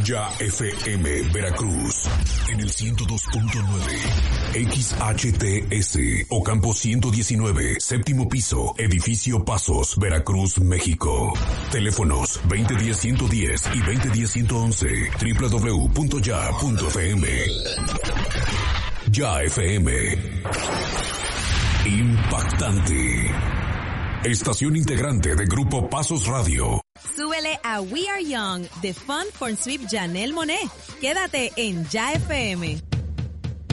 Ya FM Veracruz en el 102.9 XHTS Ocampo 119, séptimo piso, edificio Pasos, Veracruz, México. Teléfonos 2010-110 y 2010-111, www.ya.fm. Ya FM. Impactante. Estación integrante de Grupo Pasos Radio. Súbele a We Are Young de Fun for Sweep Janelle Monáe. Quédate en Ya FM.